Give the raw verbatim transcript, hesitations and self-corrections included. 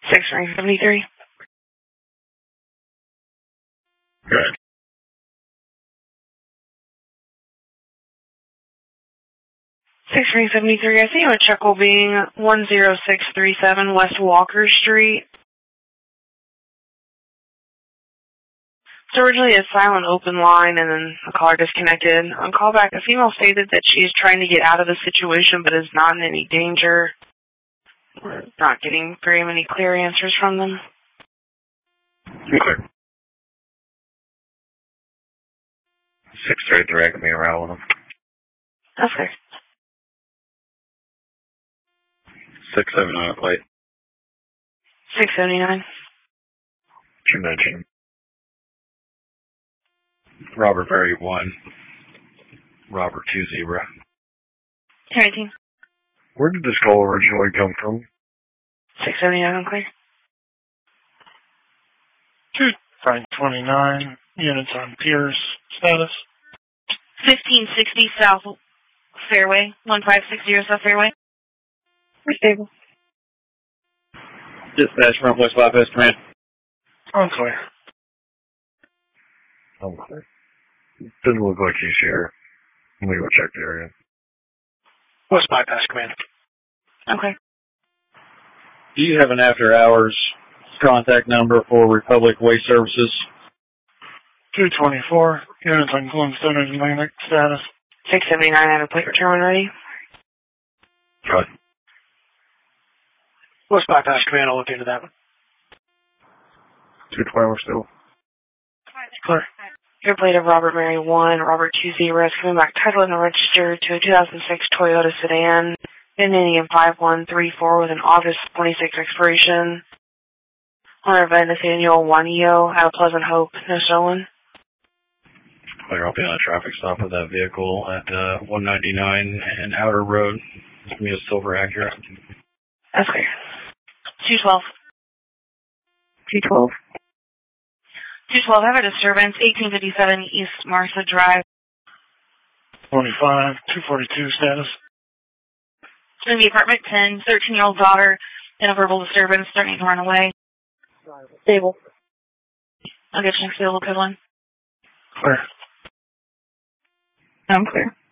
six ring seventy-three. Good. six ring seventy-three, I see you at check will being one zero six three seven West Walker Street. It's originally a silent open line and then the caller disconnected. On callback, a female stated that she is trying to get out of the situation but is not in any danger. We're not getting very many clear answers from them. Okay. six three three, I can be around with them. Okay. six seventy-nine plate. six seventy-nine. You mentioned Robert Berry one, Robert two zebra. ten eighteen. Where did this call originally come from? six seventy-nine, clear. two five twenty-nine, units on Pierce, status. fifteen sixty South Fairway, one five six zero South Fairway. We're stable. Dispatch, front west bypass command. I'm clear. I'm clear. Doesn't look like he's here. Let me go check the area. West bypass command. Okay. Do you have an after hours contact number for Republic Waste Services? two twenty-four, units on Glenstone and Atlantic, status. six seventy-nine, I have a plate return when ready. Good. West bypass command, I'll look into that one. two twenty, we're still. Clear. Your plate of Robert Mary one, Robert two zero is coming back title and registered to a two thousand six Toyota sedan, ending in five one three four with an August twenty-sixth expiration. Owner of Nathaniel Juanillo out of Pleasant Hope, no stolen. Clear, I'll be on a traffic stop with that vehicle at uh, one ninety-nine and Outer Road. It's going to be a silver Acura. That's clear. two twelve. two twelve. two twelve, I have a disturbance, eighteen fifty-seven East Martha Drive. twenty-five, two forty-two, status. It's going to be apartment ten, thirteen-year-old daughter in a verbal disturbance, threatening to run away. Stable. I'll get you next to the local one. Clear. I'm clear.